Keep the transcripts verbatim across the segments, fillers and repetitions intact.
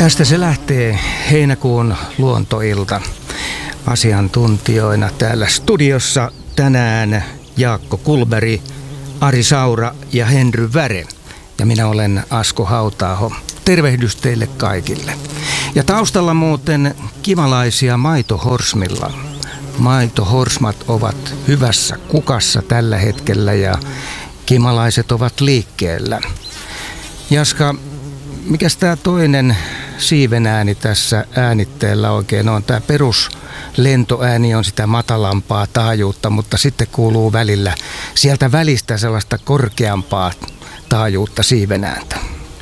Tästä se lähtee heinäkuun luontoilta. Asiantuntijoina täällä studiossa tänään Jaakko Kullberg, Ari Saura ja Henry Väre. Ja minä olen Asko Hauta-aho. Tervehdys teille kaikille. Ja taustalla muuten kimalaisia maitohorsmilla. Maitohorsmat ovat hyvässä kukassa tällä hetkellä ja kimalaiset ovat liikkeellä. Jaska, mikäs tämä toinen siivenääni tässä äänitteellä oikein on? Tämä peruslentoääni on sitä matalampaa taajuutta, mutta sitten kuuluu välillä sieltä välistä sellaista korkeampaa taajuutta siivenääntä.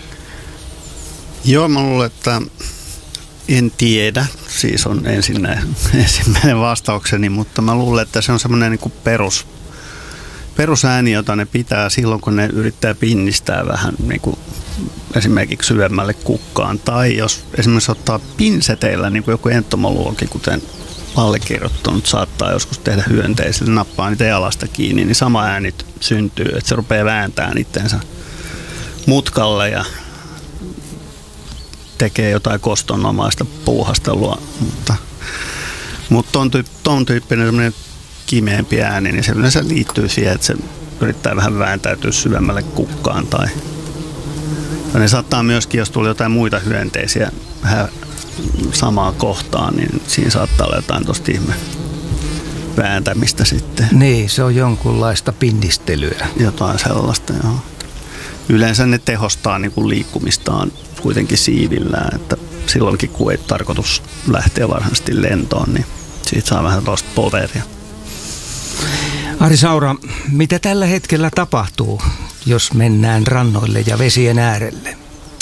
Joo, mä luulen, että en tiedä, siis on ensinnäinen, ensimmäinen vastaukseni, mutta mä luulen, että se on semmoinen niin kuin perus, perusääni, jota ne pitää silloin, kun ne yrittää pinnistää vähän niin kuin esimerkiksi syvemmälle kukkaan. Tai jos esimerkiksi ottaa pinseteillä, niin kuin joku entomologi, kuten allekirjoittanut, saattaa joskus tehdä hyönteisille, nappaa niitä jalasta kiinni, niin sama ääni syntyy, että se rupeaa vääntämään itsensä mutkalle ja tekee jotain kostonomaista puuhastelua, mutta, mutta ton, tyyp, ton tyyppinen semmoinen kimeämpi ääni, niin se yleensä liittyy siihen, että se yrittää vähän vääntäytyä syvemmälle kukkaan tai, tai ne saattaa myöskin, jos tuli jotain muita hyönteisiä vähän samaan kohtaan, niin siinä saattaa olla jotain tosta ihme vääntämistä sitten. Niin, se on jonkunlaista pinnistelyä. Jotain sellaista, joo. Yleensä ne tehostaa niin kuin liikkumistaan kuitenkin siivillään, että silloinkin kun ei tarkoitus lähteä varsinaisesti lentoon, niin siitä saa vähän tuosta poveria. Ari Saura, mitä tällä hetkellä tapahtuu, jos mennään rannoille ja vesien äärelle?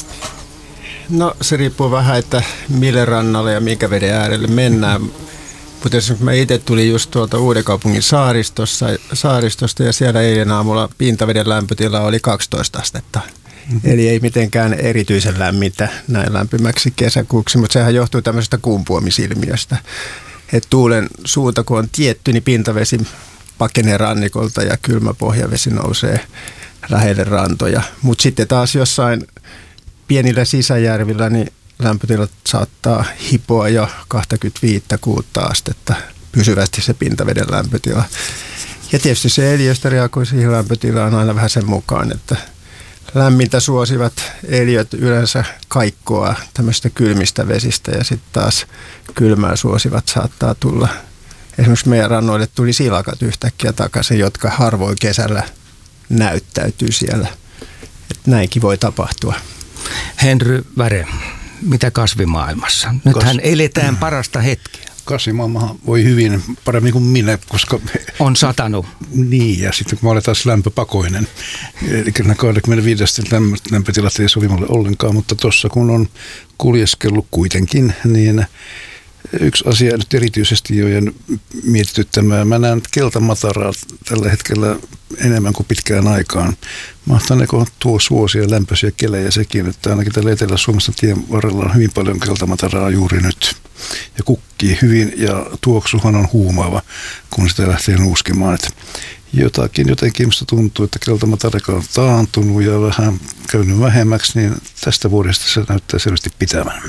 No se riippuu vähän, että mille rannalle ja minkä veden äärelle mennään. Mutta esimerkiksi mä itse tulin just tuolta Uudenkaupungin saaristossa, saaristosta ja siellä eilen aamulla pintaveden lämpötila oli kaksitoista astetta. Mm-hmm. Eli ei mitenkään erityisen lämmintä näin lämpimäksi kesäkuuksi, mutta sehän johtuu tämmöisestä kumpuamisilmiöstä. Että tuulen suunta kun on tietty, niin pintavesi pakenee rannikolta ja kylmä pohjavesi nousee lähelle rantoja. Mutta sitten taas jossain pienillä sisäjärvillä niin lämpötilat saattaa hipoa jo kaksikymmentäviisi kuusi astetta pysyvästi se pintaveden lämpötila. Ja tietysti se eliöstä reagoi siihen lämpötilaan aina vähän sen mukaan, että lämmintä suosivat eliöt yleensä kaikkoa tämmöistä kylmistä vesistä ja sitten taas kylmää suosivat saattaa tulla. Esimerkiksi meidän rannoille tuli silakat yhtäkkiä takaisin, jotka harvoin kesällä näyttäytyy siellä. Et näinkin voi tapahtua. Henry Väre, mitä kasvimaailmassa? Nythän Kas... eletään parasta hetkeä. Kasvimaailmahan voi hyvin, paremmin kuin minä, koska... On satanut. Niin, ja sitten kun mä olen taas lämpöpakoinen. Eli nämä kaksikymmentäviisi lämpötilat ei sovi mulle ollenkaan, mutta tuossa kun on kuljeskellut kuitenkin, niin yksi asia nyt erityisesti jo mietityttämään. Mä näen keltamataraa tällä hetkellä enemmän kuin pitkään aikaan. Mahtaneeko tuo suosia lämpöisiä kelejä sekin, että ainakin tällä Etelä-Suomessa tien varrella on hyvin paljon keltamataraa juuri nyt. Ja kukkii hyvin ja tuoksuhan on huumaava, kun sitä lähtee nuuskimaan. Että jotakin jotenkin musta tuntuu, että keltamatarika on taantunut ja vähän käynyt vähemmäksi, niin tästä vuodesta se näyttää selvästi pitävän.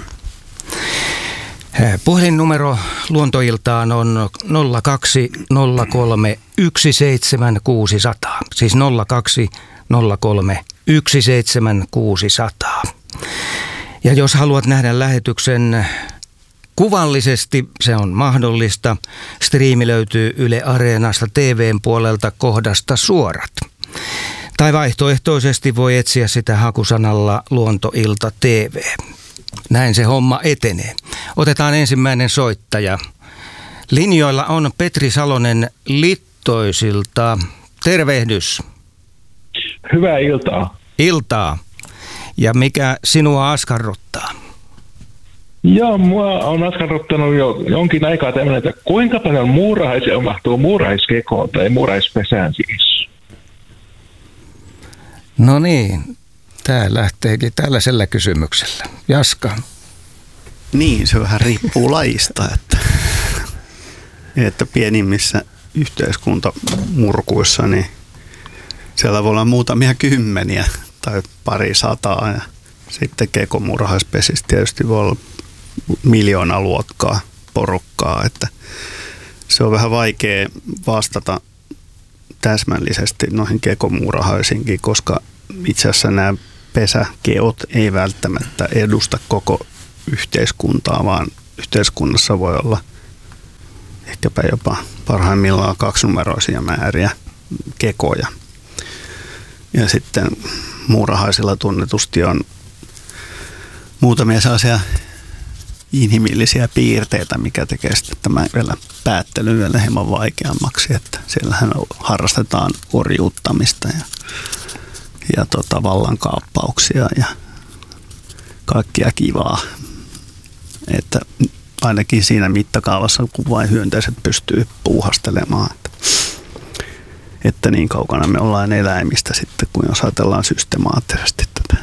Puhelinnumero luontoiltaan on nolla kaksi nolla kolme yksi seitsemän kuusi nolla nolla, siis nolla kaksi nolla kolme yksi seitsemän kuusi nolla nolla. Ja jos haluat nähdä lähetyksen kuvallisesti, se on mahdollista. Striimi löytyy Yle Areenasta T V:n puolelta kohdasta suorat. Tai vaihtoehtoisesti voi etsiä sitä hakusanalla Luontoilta T V. Näin se homma etenee. Otetaan ensimmäinen soittaja. Linjoilla on Petri Salonen Littoisilta. Tervehdys. Hyvää iltaa. Iltaa. Ja mikä sinua askarruttaa? Joo, mua on askarruttanut jo jonkin aikaa tämmöinen, että kuinka paljon muurahaisia mahtuu muurahaiskekoon tai muurahaispesään siis? No niin, tämä lähteekin tällaisella kysymyksellä. Jaska. Niin, se vähän riippuu lajista, että, että pienimmissä yhteiskuntamurkuissa, niin siellä voi olla muutamia kymmeniä tai pari sataa. Ja Sitten kekomuurahaispesissä tietysti voi olla miljoona luokkaa porukkaa, että se on vähän vaikea vastata täsmällisesti noihin kekomuurahaisinkin, koska itse asiassa nämä pesäkeot ei välttämättä edusta koko yhteiskuntaa, vaan yhteiskunnassa voi olla ehkäpä jopa parhaimmillaan kaksinumeroisia määriä kekoja. Ja sitten muurahaisilla tunnetusti on muutamia sellaisia inhimillisiä piirteitä, mikä tekee sitten tämän vielä päättelyn vielä hieman vaikeammaksi, että siellähän harrastetaan orjuuttamista ja, ja tota vallankaappauksia ja kaikkia kivaa, että ainakin siinä mittakaavassa, kun vain hyönteiset pystyy puuhastelemaan, että, että niin kaukana me ollaan eläimistä sitten, kun jos ajatellaan systemaattisesti tätä.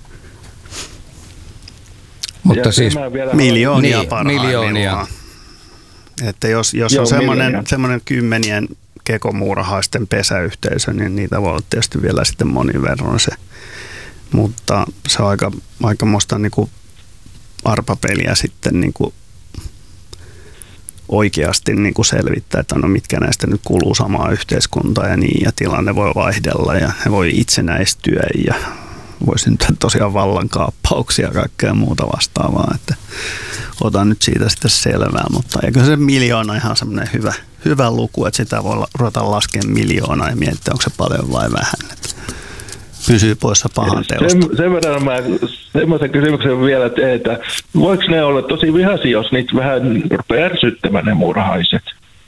Mutta siis miljoonia niin, parhaimmillaan. Miljoonia. Että jos, jos Joo, on semmoinen, semmoinen kymmenien kekomuurahaisten pesäyhteisö, niin niitä voi olla tietysti vielä sitten monin verran se. Mutta se on aika, aikamoista niin kuin arpapeliä sitten niin kuin oikeasti niin kuin selvittää, että no mitkä näistä nyt kuuluu samaan yhteiskuntaan ja niin, ja tilanne voi vaihdella ja he voi itsenäistyä ja voi syntyä tosiaan vallankaappauksia ja kaikkea muuta vastaavaa, että otan nyt siitä sitten selvää, mutta eikö se miljoona ihan semmoinen hyvä, hyvä luku, että sitä voi ruveta laskemaan miljoonaa ja miettiä, onko se paljon vai vähän, että pysyy poissa pahan teosta. Sen, sen verran mä semmoisen kysymyksen vielä teen, että voiko ne olla tosi vihaisia, jos niitä vähän rupeaa ärsyttämään ne muurahaiset?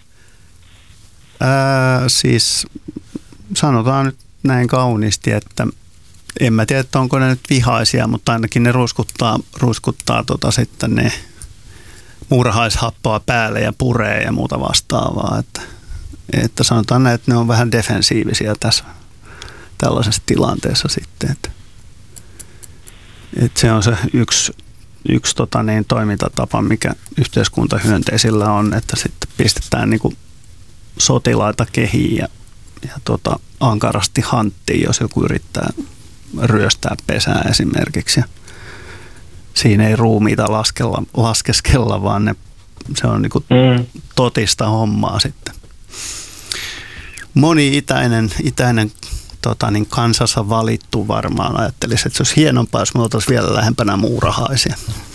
Ää, siis sanotaan nyt näin kauniisti, että en mä tiedä, että onko ne nyt vihaisia, mutta ainakin ne ruiskuttaa, ruiskuttaa tota sitten ne muurahaishappoa päälle ja puree ja muuta vastaavaa. Että, että sanotaan näin, että ne on vähän defensiivisiä tässä tällaisessa tilanteessa sitten. Että, että se on se yksi, yksi tota niin, toimintatapa, mikä yhteiskuntahyönteisillä on, että sitten pistetään niin kuin sotilaita kehiin ja, ja tota, ankarasti hanttiin, jos joku yrittää ryöstää pesää esimerkiksi. Ja siinä ei ruumiita laskella, laskeskella, vaan ne, se on niin kuin mm. totista hommaa sitten. Moni itäinen, itäinen tota, niin kansassa valittu varmaan ajattelisi, että se olisi hienompaa, jos me oltaisiin vielä lähempänä muurahaisia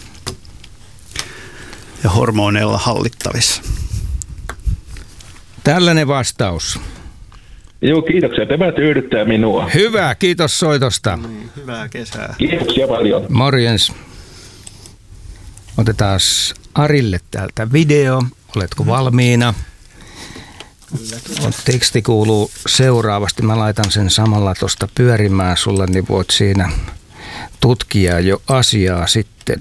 ja hormoneilla hallittavissa. Tällainen vastaus. Joo, kiitoksia. Tämä tyydyttää minua. Hyvä, kiitos soitosta. Niin, hyvää kesää. Kiitoksia paljon. Morjens. Otetaan Arille täältä video. Oletko valmiina? Teksti kuuluu seuraavasti. Mä laitan sen samalla tuosta pyörimään sulle, niin voit siinä tutkia jo asiaa sitten.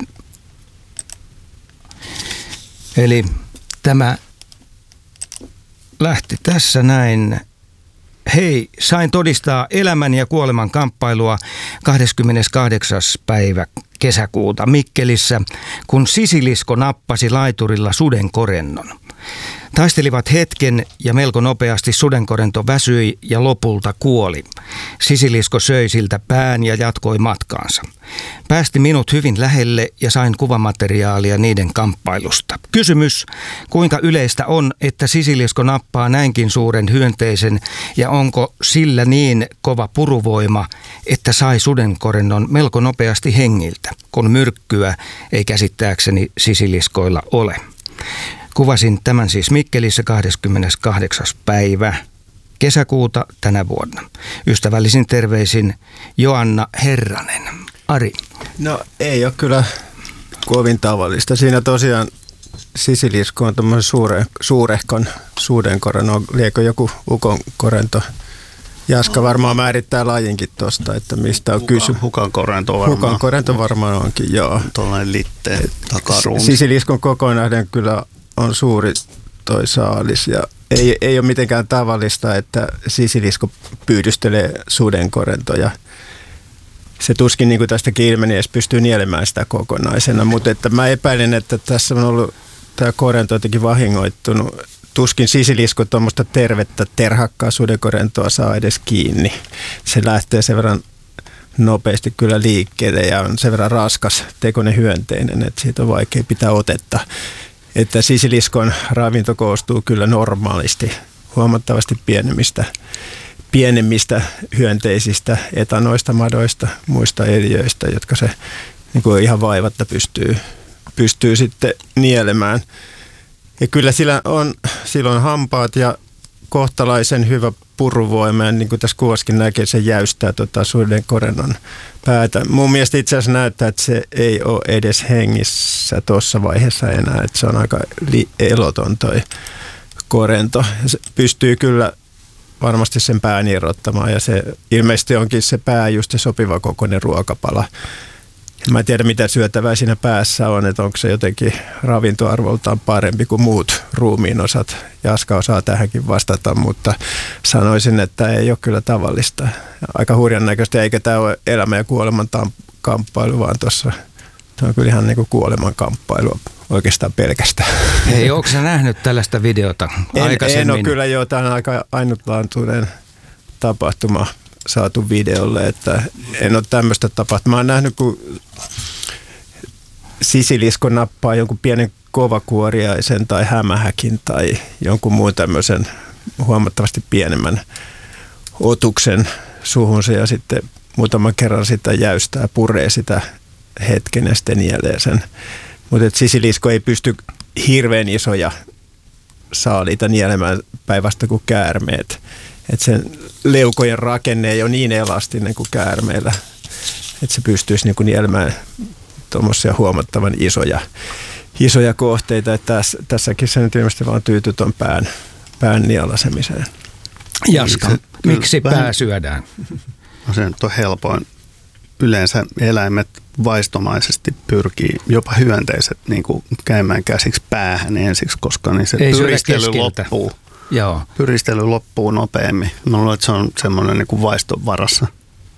Eli tämä lähti tässä näin. Hei, sain todistaa elämän ja kuoleman kamppailua kahdeskymmeneskahdeksas päivä kesäkuuta Mikkelissä, kun sisilisko nappasi laiturilla sudenkorennon. Taistelivat hetken ja melko nopeasti sudenkorento väsyi ja lopulta kuoli. Sisilisko söi siltä pään ja jatkoi matkaansa. Päästi minut hyvin lähelle ja sain kuvamateriaalia niiden kamppailusta. Kysymys, kuinka yleistä on, että sisilisko nappaa näinkin suuren hyönteisen ja onko sillä niin kova puruvoima, että sai sudenkorennon melko nopeasti hengiltä, kun myrkkyä ei käsittääkseni sisiliskoilla ole. Kuvasin tämän siis Mikkelissä kahdeskymmeneskahdeksas päivä kesäkuuta tänä vuonna. Ystävällisin terveisin Joanna Herranen. Ari. No ei ole kyllä kovin tavallista. Siinä tosiaan sisilisko on tämmöinen suure, suurehkon sudenkorennon. Liekö joku ukonkorento? Jaska varmaan määrittää lajinkin tuosta, että mistä on kysymys. Hukankorento varmaan. Hukankorento varmaan onkin, joo. Tuollainen litteen takaruumi. Sisiliskon kokonainen kyllä on suuri toi saalis ja ei, ei ole mitenkään tavallista, että sisilisko pyydystelee sudenkorentoja. Se tuskin niin kuin tästäkin ilmeni edes pystyy nielemään sitä kokonaisena, mutta että mä epäilen, että tässä on ollut tämä korento jotenkin vahingoittunut. Tuskin sisilisko tuommoista tervettä terhakkaa sudenkorentoa saa edes kiinni. Se lähtee sen verran nopeasti kyllä liikkeelle ja on sen verran raskas tekoinen hyönteinen, että siitä on vaikea pitää otetta. Että sisiliskon ravinto koostuu kyllä normaalisti huomattavasti pienemmistä, pienemmistä hyönteisistä, etanoista, madoista, muista eliöistä, jotka se niin kuin ihan vaivatta pystyy, pystyy sitten nielemään. Ja kyllä sillä on, sillä on hampaat ja kohtalaisen hyvä puruvoima, ja niin kuin tässä kuvaskin näkee, se jäystää tota suidenkorennon päätä. Mun mielestä itse asiassa näyttää, että se ei ole edes hengissä tuossa vaiheessa enää, että se on aika li- eloton toi korento. Se pystyy kyllä varmasti sen pään irrottamaan, ja se ilmeisesti onkin se pää just se sopiva kokoinen ruokapala. Mä en tiedä, mitä syötävää siinä päässä on, että onko se jotenkin ravintoarvoltaan parempi kuin muut ruumiin osat. Jaska osaa tähänkin vastata, mutta sanoisin, että ei ole kyllä tavallista. Aika hurjan näköistä, eikä tämä ole elämän ja kuoleman kamppailu, vaan tuossa on kyllä ihan niin kuin kuoleman kamppailua oikeastaan pelkästään. Hei, onko sä nähnyt tällaista videota aikaisemmin? En, en ole kyllä jo, tämä on aika ainutlaatuinen tapahtuma saatu videolle, että en ole tämmöistä tapahtumaa. Mä oon nähnyt, kun sisilisko nappaa jonkun pienen kovakuoriaisen tai hämähäkin tai jonkun muun tämmöisen huomattavasti pienemmän otuksen suhunsa ja sitten muutaman kerran sitä jäystää, puree sitä hetken ja sitten nielee sen. Mutta sisilisko ei pysty hirveän isoja saaliita nielemään päinvastoin kuin käärmeet. Että sen leukojen rakenne ei ole niin elastinen kuin käärmeillä, että se pystyisi niin kuin nielemään tuommoisia huomattavan isoja, isoja kohteita. Että tässä, tässäkin se nyt ilmeisesti vaan tyytyy tuon pään, pään nielasemiseen. Jaska, se, miksi vähän, pää syödään? No se nyt on helpoin. Yleensä eläimet vaistomaisesti pyrkii, jopa hyönteiset, niin kuin käymään käsiksi päähän ensiksi, koska niin se ei pyristely loppuu. Joo. Pyristely loppuu nopeammin. Mä luulen, että se on semmoinen niin kuin vaiston varassa.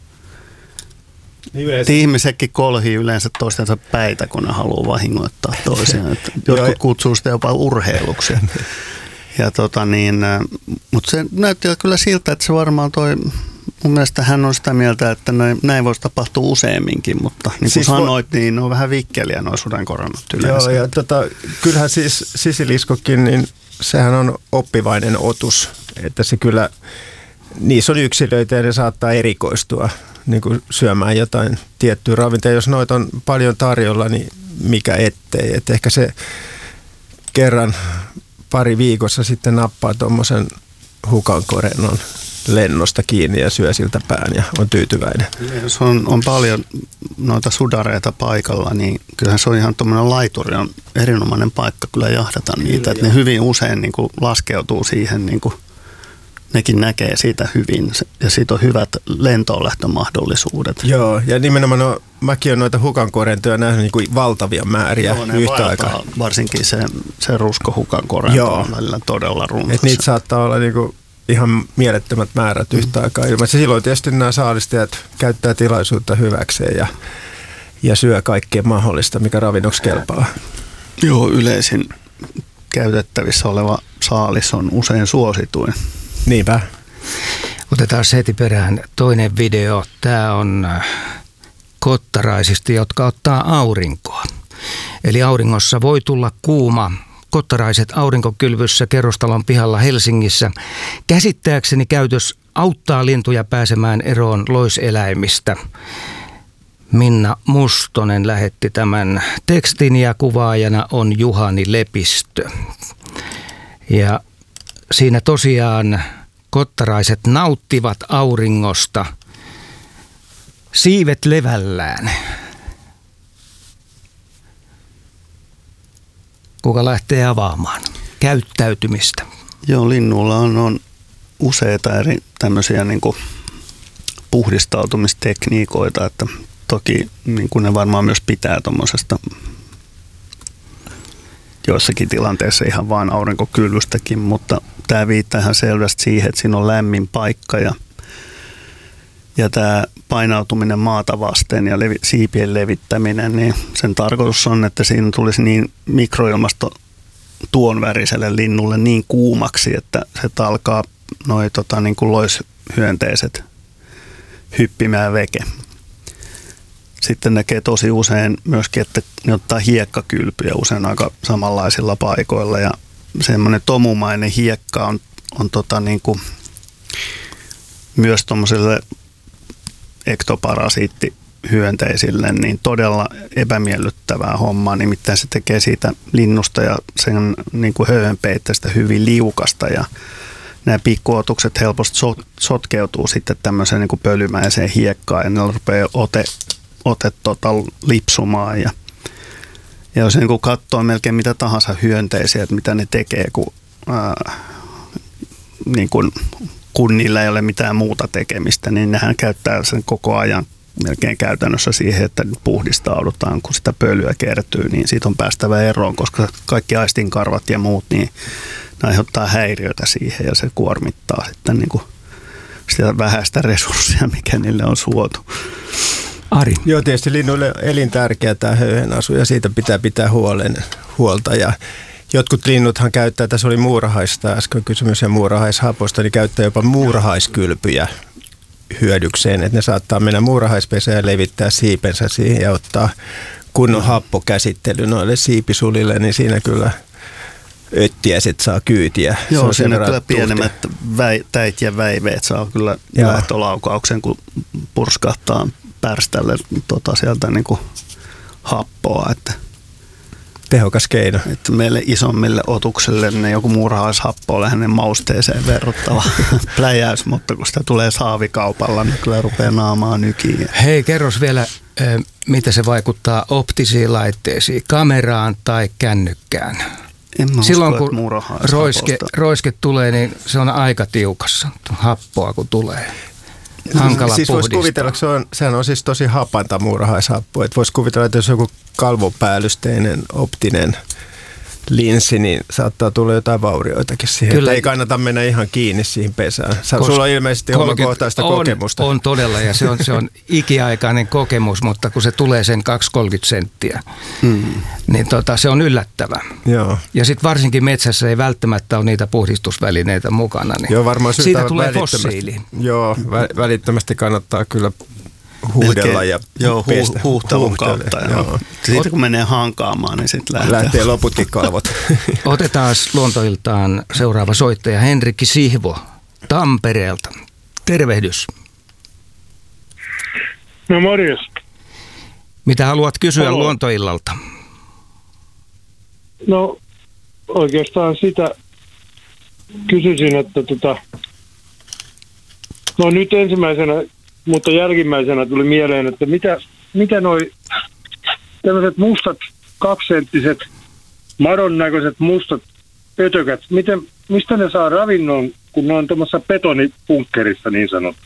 Ihmisetkin kolhii yleensä toistensa päitä, kun ne haluaa vahingoittaa toisiaan. Jotkut kutsuu sitä jopa urheiluksi. Ja tota niin, mutta se näytti kyllä siltä, että se varmaan toi, mun mielestä hän on sitä mieltä, että näin, näin voisi tapahtua useamminkin, mutta niin kuin siis sanoit, vo- niin ne on vähän vikkeliä nuo sudenkorannot yleensä. Joo, ja tota, kyllähän siis sisiliskokin, niin sehän on oppivainen otus, että se kyllä, niissä on yksilöitä ja ne saattaa erikoistua niin kuin syömään jotain tiettyä ravintoa. Jos noita on paljon tarjolla, niin mikä ettei. Et ehkä se kerran pari viikossa sitten nappaa tuommoisen hukankorennon lennosta kiinni ja syö siltä pään ja on tyytyväinen. Jos on, on paljon noita sudareita paikalla, niin kyllähän se on ihan tuommoinen laituri, on erinomainen paikka kyllä jahdata niitä. Että ne hyvin usein niin kuin laskeutuu siihen, niin kuin nekin näkee siitä hyvin ja siitä on hyvät lentoonlähtömahdollisuudet. Joo, ja nimenomaan no, mäkin olen noita hukankorentoja nähnyt niin kuin valtavia määriä Joo, yhtä aikaa. Varsinkin se, se ruskohukankorento on välillä todella runsas. Et niitä saattaa olla niin kuin ihan mielettömät määrät yhtä aikaa ilmassa. Silloin tietysti nämä saalistajat käyttää tilaisuutta hyväkseen ja, ja syö kaikkea mahdollista, mikä ravinnoksi kelpaa. Joo, yleisin käytettävissä oleva saalis on usein suosituin. Niinpä. Otetaan heti perään toinen video. Tämä on kottaraisista, jotka ottaa aurinkoa. Eli auringossa voi tulla kuuma. Kottaraiset aurinkokylvyssä kerrostalon pihalla Helsingissä. Käsittääkseni käytös auttaa lintuja pääsemään eroon loiseläimistä. Minna Mustonen lähetti tämän tekstin ja kuvaajana on Juhani Lepistö. Ja siinä tosiaan kottaraiset nauttivat auringosta siivet levällään. Kuka lähtee avaamaan käyttäytymistä? Joo, linnuilla on, on useita eri tämmöisiä niin kuin puhdistautumistekniikoita, että toki niin kuin ne varmaan myös pitää tuommoisesta joissakin tilanteissa ihan vaan aurinkokylvystäkin, mutta tämä viittaa ihan selvästi siihen, että siinä on lämmin paikka ja, ja tämä painautuminen maata vasten ja levi, siipien levittäminen, niin sen tarkoitus on, että siinä tulisi niin mikroilmasto tuon väriselle linnulle niin kuumaksi, että se alkaa noi tota, niin kuin loishyönteiset hyppimään veke. sitten näkee tosi usein myöskin, että ne ottaa hiekkakylpyjä usein aika samanlaisilla paikoilla ja semmoinen tomumainen hiekka on, on tota niin kuin myös tuommoiselle ektoparasiittihyönteisille niin todella epämiellyttävää hommaa, nimittäin se tekee siitä linnusta ja sen niin kuin höyhenpeitteestä hyvin liukasta ja nämä pikkuotukset helposti sotkeutuu sitten tämmöiseen niin kuin pölymäiseen hiekkaan ja ne rupeaa ote, ote tota, lipsumaan. Ja, ja jos niin kuin katsoo melkein mitä tahansa hyönteisiä, että mitä ne tekee, kun, ää, niin kuin, kun niillä ei ole mitään muuta tekemistä, niin nehän käyttää sen koko ajan melkein käytännössä siihen, että puhdistaudutaan, kun sitä pölyä kertyy, niin siitä on päästävä eroon, koska kaikki aistinkarvat ja muut, niin ne aiheuttaa häiriötä siihen ja se kuormittaa sitten niin kuin sitä vähäistä resurssia, mikä niille on suotu. Ari. Joo, tietysti linnuille elintärkeä tämä höyhenasu ja siitä pitää pitää huolen, huolta ja jotkut linnuthan käyttää, tässä oli muurahaista äsken kysymys ja muurahaishaposta, niin käyttää jopa muurahaiskylpyjä hyödykseen, että ne saattaa mennä muurahaispesään ja levittää siipensä siihen ja ottaa kunnon happokäsittely noille siipisulille, niin siinä kyllä öttiäiset saa kyytiä. Joo, siinä kyllä pienemmät väi, täit ja väiveet saa kyllä lähtölaukauksen, kun purskahtaa pärställe tota sieltä niin kuin happoa. Että, tehokas keino. Että meille isommille otukselle ne joku muurahaishappo on hänen mausteeseen verrattava pläjäys, mutta kun sitä tulee saavikaupalla, niin kyllä rupeaa naamaa nykiin. Hei, kerros vielä, mitä se vaikuttaa optisiin laitteisiin, kameraan tai kännykkään? Silloin usko, kun roiske, roiske tulee, niin se on aika tiukassa, happoa kun tulee. Hankala siis voisi puhdistaa. kuvitella, että se on, sehän on siis tosi hapanta muurahaishappo. Että voisi kuvitella, että jos joku kalvopäällysteinen optinen linssi, niin saattaa tulla jotain vaurioitakin siihen. Kyllä. Ei kannata mennä ihan kiinni siihen pesään. Koska sulla on ilmeisesti omakohtaista on, kokemusta. On todella ja se on, se on ikiaikainen kokemus, mutta kun se tulee sen kaksikymmentä kolmekymmentä senttiä, hmm. niin tota, se on yllättävä. Joo. Ja sitten varsinkin metsässä ei välttämättä ole niitä puhdistusvälineitä mukana. Niin joo, varmaan siitä tulee fossiili. Joo, vä- välittömästi kannattaa kyllä huudella ja joo, pestä. huuhtelun kautta. Joo. Siitä kun menee hankaamaan, niin sitten lähtee. lähtee loputkin kalvot. Otetaan luontoiltaan seuraava soittaja Henrikki Sihvo Tampereelta. Tervehdys. No morjes. Mitä haluat kysyä Halo. luontoillalta? No oikeastaan sitä kysyisin, että tota, no nyt ensimmäisenä, mutta jälkimmäisenä tuli mieleen, että mitä, mitä noi tämmöiset mustat, kaksisenttiset, madon näköiset mustat pötökät, miten, mistä ne saa ravinnon, kun ne on tuommoisessa betonipunkkerissa niin sanottu?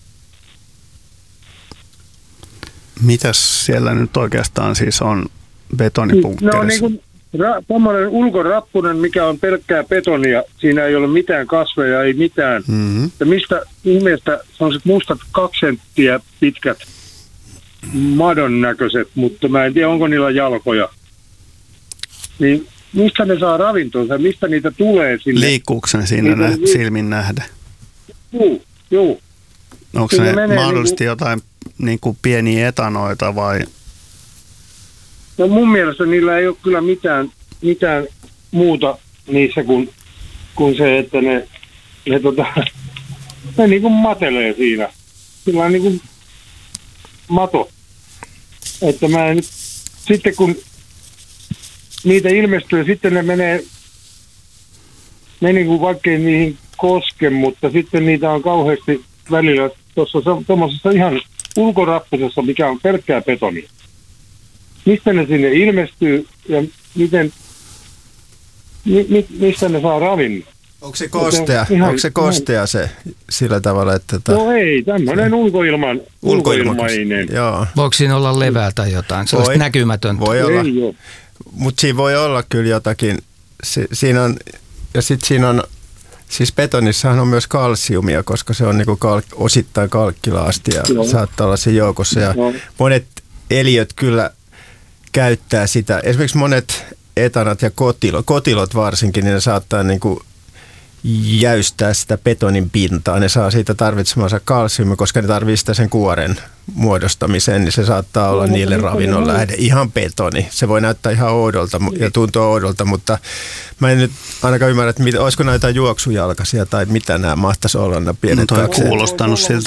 Mitäs siellä nyt oikeastaan siis on betonipunkkerissa? Ne on niin kuin ra, tommoinen ulkorappunen, mikä on pelkkää betonia. Siinä ei ole mitään kasveja, ei mitään. Mm-hmm. Ja mistä ihmeestä sellaiset mustat kaksi senttiä pitkät madon näköiset, mutta mä en tiedä, onko niillä jalkoja. Niin mistä ne saa ravintonsa? Mistä niitä tulee sinne? Liikkuuko ne siinä nä- li- silmin nähdä? Joo, joo. Onko ne mahdollisesti niin, jotain niin kuin pieniä etanoita vai? No mun mielestä niillä ei ole kyllä mitään, mitään muuta niissä kuin, kuin se, että ne, ne, tota, ne niin kuin matelee siinä. Sillä on niin kuin mato. Että mä en, sitten kun niitä ilmestyy, sitten ne menee, ne niin kuin vaikkei niihin koske, mutta sitten niitä on kauheasti välillä tuossa tuommoisessa ihan ulkorappusessa, mikä on pelkkää betonia. Mistä ne sinne ilmestyy ja miten, mi, mi, mistä ne saa ravinnon? Onko se kostea, ihan, Onko se, kostea se sillä tavalla, että... Ta... No ei, tämmöinen ulkoilman, ulkoilmainen. Joo. Voiko siinä olla levää tai jotain, sellaista voi, näkymätöntä? Voi olla, mutta siinä voi olla kyllä jotakin. Si, siinä on, ja sitten siinä on, siis betonissahan on myös kalsiumia, koska se on niinku kalk, osittain kalkkilaasti ja joo. saattaa olla siinä joukossa. Ja no. monet eliöt kyllä käyttää sitä. Esimerkiksi monet etanat ja kotilot, kotilot varsinkin, niin ne saattaa niinku jäystää sitä betonin pintaa. Ne saa siitä tarvitsemansa kalsiumia, koska ne tarvitsee sitä sen kuoren muodostamiseen, niin se saattaa olla no, niille ravinnon lähde. Ihan betoni. Se voi näyttää ihan oudolta ja tuntua oudolta, mutta mä en nyt ainakaan ymmärrä, että mit, olisiko näitä juoksujalkaisia tai mitä nämä mahtaisi olla nämä pienet no, kakset. Kuulostanut siltä.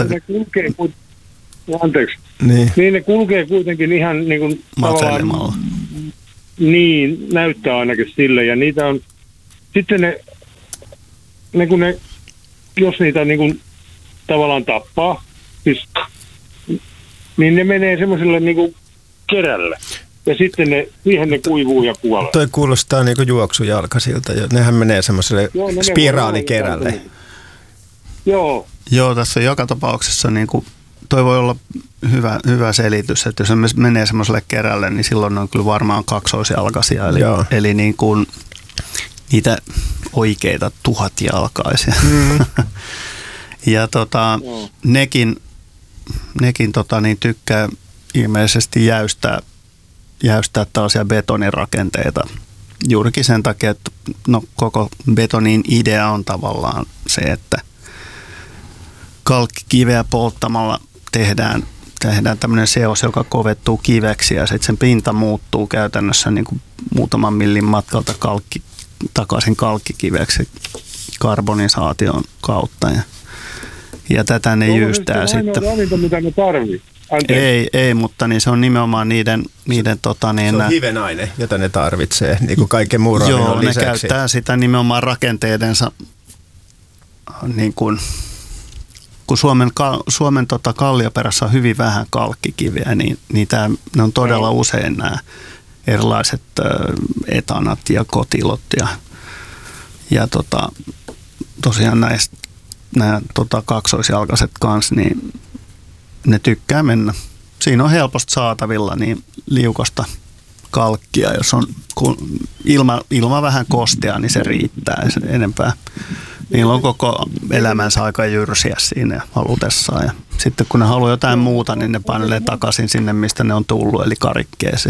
Anteeksi. Niin. niin ne kulkee kuitenkin ihan niin kuin matelemalla. Niin, näyttää ainakin sille. Ja niitä on, sitten ne, ne kun ne, jos niitä niin kuin tavallaan tappaa, siis, niin ne menee semmoiselle niin kuin kerälle. Ja sitten ne, siihen ne kuivuu ja kuolee. Toi kuulostaa niin kuin juoksujalkaisilta. Nehän menee semmoiselle spiraalikerälle. Joo. Joo, tässä joka tapauksessa niin kuin toi voi olla hyvä, hyvä selitys, että jos se menee semmoiselle kerälle, niin silloin on kyllä varmaan kaksoisjalkaisia, eli, eli niin kuin niitä oikeita tuhatjalkaisia. Mm. ja tota, nekin, nekin tota, niin tykkää ilmeisesti jäystää, jäystää tällaisia betonirakenteita juurikin sen takia, että no, koko betonin idea on tavallaan se, että kalkkikiveä polttamalla tehdään, tehdään tämmöinen seos, joka kovettuu kiveksi ja sitten sen pinta muuttuu käytännössä niin kuin muutaman millin matkalta kalkki, takaisin kalkkikiveksi karbonisaation kautta. Ja, ja tätä ne Onko jyystää se sitten. Ravinto, mitä ne tarvii? Ei, ei, mutta niin se on nimenomaan niiden... niiden tota, niin, se on hivenaine, jota ne tarvitsee, niin kuin kaiken muun ravinnon lisäksi. Joo, ne käyttää sitä nimenomaan rakenteidensa niin kuin... Kun Suomen, Suomen tota, kallioperässä on hyvin vähän kalkkikiviä, niin, niin tää, ne on todella usein nämä erilaiset ä, etanat ja kotilot. Ja, ja tota, tosiaan näistä, nämä tota, kaksoisjalkaiset kanssa, niin ne tykkää mennä. Siinä on helposti saatavilla niin liukasta kalkkia, jos on kun ilma, ilma vähän kostea, niin se riittää se enempää. Niillä on koko elämänsä aika jyrsiä siinä halutessaan. Ja sitten kun ne haluaa jotain muuta, niin ne painelee takaisin sinne, mistä ne on tullut, eli karikkeeseen.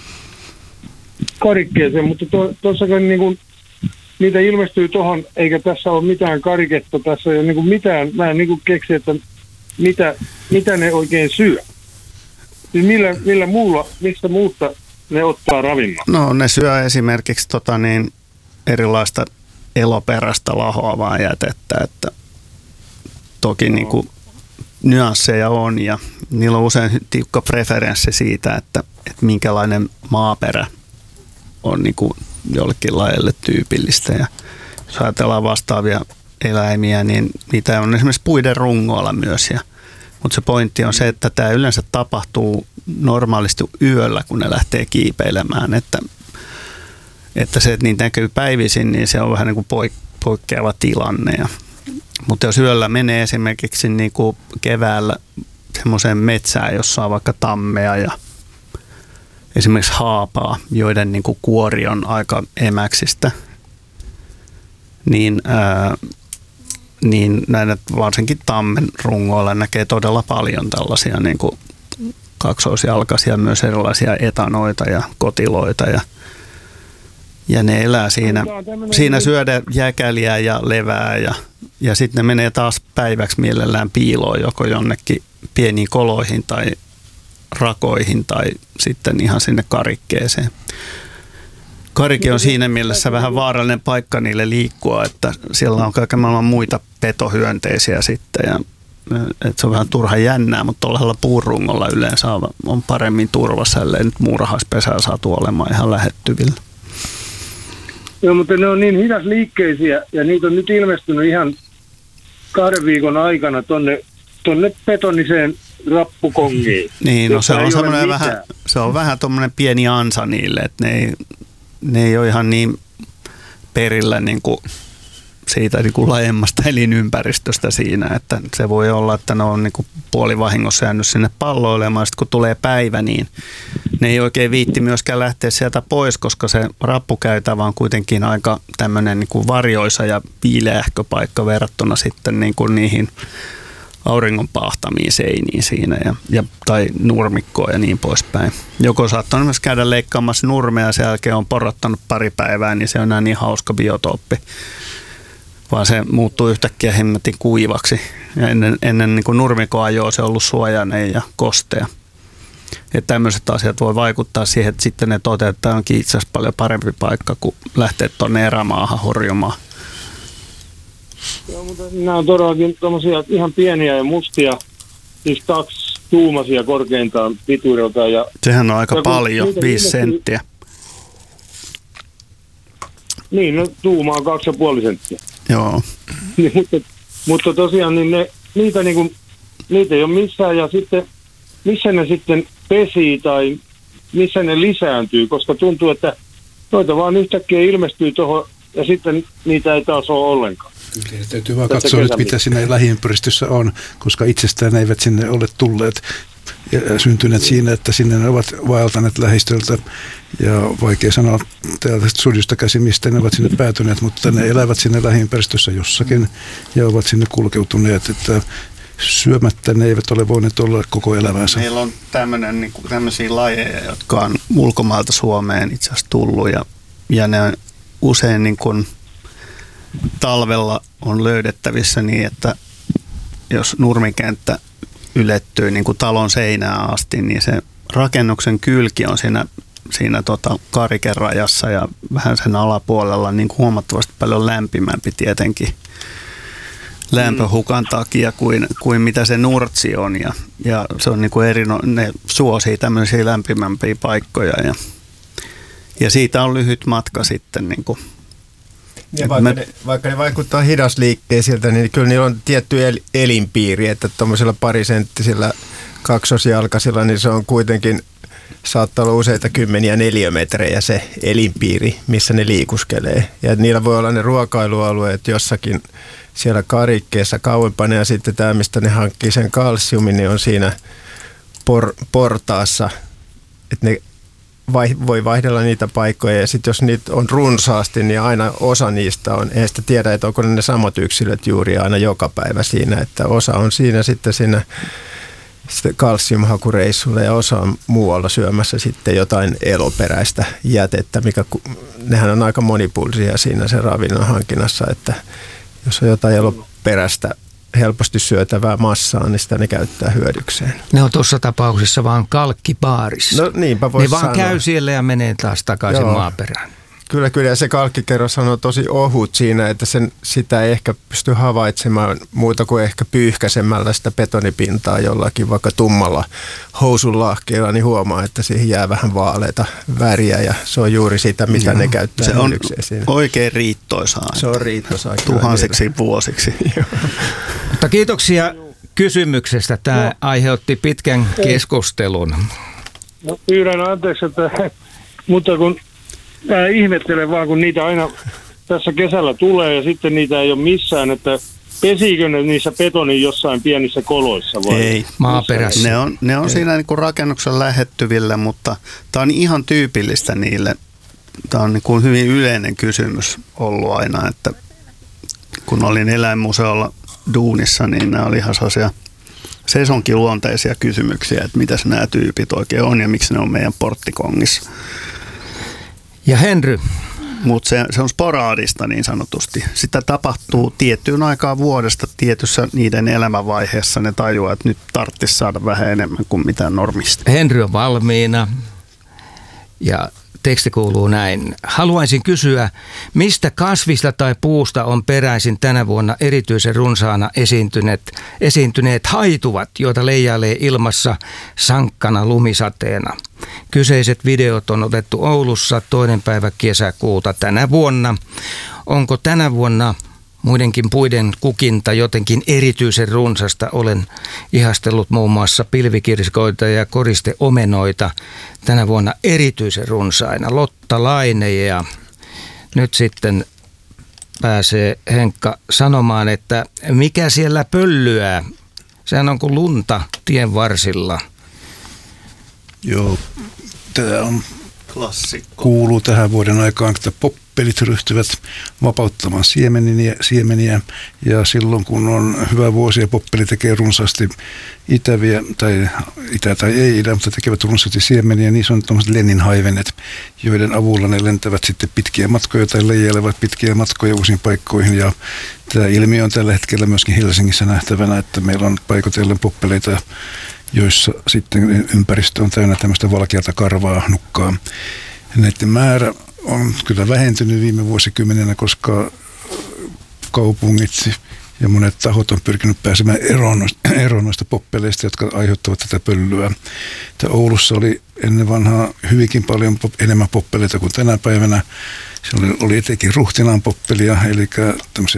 Karikkeeseen, mutta tuossakin niinku, niitä ilmestyy tuohon, eikä tässä ole mitään kariketta, tässä ei ole niinku mitään, mä en niinku keksi, että mitä, mitä ne oikein syö. Siis millä, millä muulla, mistä muuta ne ottaa ravinnon? No ne syö esimerkiksi tota niin, erilaista eloperäistä lahoavaa jätettä, että toki no. niin kuin nyansseja on ja niillä on usein tiukka preferenssi siitä, että, että minkälainen maaperä on niin kuin jollekin lajille tyypillistä. Ja jos ajatellaan vastaavia eläimiä, niin niitä on esimerkiksi puiden rungoilla myös. Ja, mutta se pointti on se, että tämä yleensä tapahtuu normaalisti yöllä, kun ne lähtee kiipeilemään, että Että se, että niitä näkyy päivisin, niin se on vähän niin kuin poikkeava tilanne. Ja, mutta jos yöllä menee esimerkiksi niin kuin keväällä semmoiseen metsään, jossa on vaikka tammea ja esimerkiksi haapaa, joiden niin kuin kuori on aika emäksistä, niin, ää, niin näitä varsinkin tammen rungoilla näkee todella paljon tällaisia niin kuin kaksoisjalkaisia, myös erilaisia etanoita ja kotiloita ja Ja ne elää siinä, siinä syödä jäkäliä ja levää ja, ja sitten ne menee taas päiväksi mielellään piiloon joko jonnekin pieniin koloihin tai rakoihin tai sitten ihan sinne karikkeeseen. Karike on siinä mielessä vähän vaarallinen paikka niille liikkua, että siellä on kaiken maailman muita petohyönteisiä sitten ja että se on vähän turha jännää, mutta tuollaisella puurungolla yleensä on paremmin turvassa, ellei nyt muurahaispesää saatu olemaan ihan lähettyvillä. Joo, mutta ne on niin hidasliikkeisiä ja niitä on nyt ilmestynyt ihan kahden viikon aikana tonne, tonne betoniseen rappukongiin. Niin, no se on semmoinen vähän, se on vähän tommoinen pieni ansa niille, että ne ei, ne ei ole ihan niin perillä niin kuin siitä niin kuin laajemmasta elinympäristöstä siinä, että se voi olla, että ne on niin kuin puolivahingossa jäänyt sinne palloilemaan. Sitten kun tulee päivä, niin ne ei oikein viitti myöskään lähteä sieltä pois, koska se rappukäytävä on kuitenkin aika tämmöinen niin kuin varjoisa ja viileähkö paikka verrattuna sitten niin kuin niihin auringon paahtamiin seiniin siinä ja, ja, tai nurmikkoa ja niin poispäin. Joko saattaa myös käydä leikkaamassa nurmea ja sen jälkeen on porottanut pari päivää, niin se on aina niin hauska biotooppi. vaan se muuttuu yhtäkkiä hemmetin kuivaksi. Ja ennen, ennen niin kuin nurmikoajoa se on ollut suojainen ja kostea. Että tämmöiset asiat voi vaikuttaa siihen, että sitten ne toteuttaa onkin itse asiassa paljon parempi paikka, kuin lähteä tuonne erämaahan horjumaan. Joo, mutta nämä on todellakin tommosia ihan pieniä ja mustia, siis kaksi tuumaisia korkeintaan pituudeltaan. Ja sehän on aika ja paljon, viisi ilmestyy, senttiä. Niin, no tuuma on kaksi ja puoli senttiä. Joo. mutta, mutta tosiaan niin ne, niitä, niin kuin, niitä ei ole missään ja sitten missä ne sitten pesii tai missä ne lisääntyy, koska tuntuu, että noita vaan yhtäkkiä ilmestyy tuohon ja sitten niitä ei taas ole ollenkaan. Kyllä, täytyy vaan katsoa nyt, mitä siinä lähiympäristössä on, koska itsestään eivät sinne ole tulleet ja syntyneet siinä, että sinne ne ovat vaeltaneet lähistöltä. Ja vaikea sanoa täältä studiosta käsin, mistä ne ovat sinne päätyneet, mutta ne elävät sinne lähiympäristössä jossakin ja ovat sinne kulkeutuneet, että syömättä ne eivät ole voineet olla koko elämänsä. Meillä on tämmöinen, niin kuin, tämmöisiä lajeja, jotka on ulkomailta Suomeen itse asiassa tullut ja, ja ne on usein niin kuin talvella on löydettävissä niin, että jos nurmikenttä ylettyy niin kuin talon seinään asti, niin se rakennuksen kylki on siinä, siinä tota kariken rajassa ja vähän sen alapuolella niin kuin huomattavasti paljon lämpimämpi tietenkin lämpöhukan takia kuin, kuin mitä se nurtsi on. Ja, ja se on niin kuin erino, ne suosii tämmöisiä lämpimämpiä paikkoja ja, ja siitä on lyhyt matka sitten niin kuin. Ja vaikka, me, ne, vaikka ne vaikuttaa hidasliikkeisiltä, niin kyllä niillä on tietty el, elinpiiri, että tuommoisilla parisenttisillä kaksosjalkaisilla, niin se on kuitenkin, saattaa olla useita kymmeniä neliömetrejä se elinpiiri, missä ne liikuskelee. Ja niillä voi olla ne ruokailualueet jossakin siellä karikkeessa kauempana, ja sitten tämä, mistä ne hankkii sen kalsiumin, niin on siinä por, portaassa, että ne vai, voi vaihdella niitä paikkoja, ja sitten jos niitä on runsaasti, niin aina osa niistä on, ei sitä tiedä, että onko ne samat yksilöt juuri aina joka päivä siinä, että osa on siinä sitten siinä kalsiumhakureissulla ja osa on muualla syömässä sitten jotain eloperäistä jätettä, mikä nehän on aika monipuolisia siinä sen ravinnon hankinnassa, että jos on jotain eloperäistä helposti syötävää massaa, niin sitä ne käyttää hyödykseen. Ne on tuossa tapauksessa vaan kalkkibaarissa. No niinpä voisi Ne vaan sanoa. käy siellä ja menee taas takaisin Joo. maaperään. Kyllä, kyllä. Ja se kalkkikerros on tosi ohut siinä, että sen, sitä ei ehkä pysty havaitsemaan muuta kuin ehkä pyyhkäisemällä sitä betonipintaa jollakin vaikka tummalla housunlahkeella, niin huomaa, että siihen jää vähän vaaleita väriä ja se on juuri sitä, mitä Joo. ne käyttää. Se on siinä. Oikein riittoisaa. Se on riittoisaa. Tuhansiksi vuosiksi. Mutta kiitoksia kysymyksestä. Tämä no. aiheutti pitkän keskustelun. No, pyydän anteeksi, että, mutta kun mä ihmettelen vaan, kun niitä aina tässä kesällä tulee ja sitten niitä ei ole missään, että pesiikö ne niissä betonin jossain pienissä koloissa vai? Ei, maaperässä. Ne on, ne on siinä niin kuin rakennuksen lähettyvillä, mutta tämä on ihan tyypillistä niille. Tämä on niin kuin hyvin yleinen kysymys ollut aina, että kun olin eläinmuseolla duunissa, niin nämä oli ihan sellaisia sesonkiluonteisia kysymyksiä, että mitäs nämä tyypit oikein on ja miksi ne on meidän porttikongissa. Ja Henry? Mutta se, se on sporaadista niin sanotusti. Sitä tapahtuu tiettyyn aikaan vuodesta tietyssä niiden elämänvaiheessa. Ne tajuaa, että nyt tarvitsisi saada vähän enemmän kuin mitään normista. Henry on valmiina ja teksti kuuluu näin. Haluaisin kysyä, mistä kasvista tai puusta on peräisin tänä vuonna erityisen runsaana esiintyneet, esiintyneet haituvat, joita leijailee ilmassa sankkana lumisateena. Kyseiset videot on otettu Oulussa toinen päivä kesäkuuta tänä vuonna. Onko tänä vuonna muidenkin puiden kukinta jotenkin erityisen runsasta? Olen ihastellut muun muassa pilvikirskoita ja koristeomenoita tänä vuonna erityisen runsaina. Lotta Laine, ja nyt sitten pääsee Henkka sanomaan, että mikä siellä pöllyää? Sehän on kuin lunta tien varsilla. Joo, tämä on Klassikko. Kuuluu tähän vuoden aikaan, että poppelit ryhtyvät vapauttamaan siemeniä, siemeniä ja silloin kun on hyvä vuosi ja poppeli tekee runsaasti itäviä, tai itä tai ei idä, mutta tekevät runsaasti siemeniä, niin se on tämmöiset leninhaivenet, joiden avulla ne lentävät sitten pitkiä matkoja tai leijailevat pitkiä matkoja uusiin paikkoihin ja tämä ilmiö on tällä hetkellä myöskin Helsingissä nähtävänä, että meillä on paikotellen poppeleita, joissa sitten ympäristö on täynnä tämmöistä valkeata karvaa nukkaa. Näiden määrä on kyllä vähentynyt viime vuosikymmenenä, koska kaupungit ja monet tahot on pyrkinyt pääsemään eroon, eroon noista poppeleista, jotka aiheuttavat tätä pölyä. Tämä Oulussa oli ennen vanhaa hyvinkin paljon enemmän poppeleita kuin tänä päivänä. Siellä oli, oli etenkin ruhtinaan poppelia, eli tämmöisiä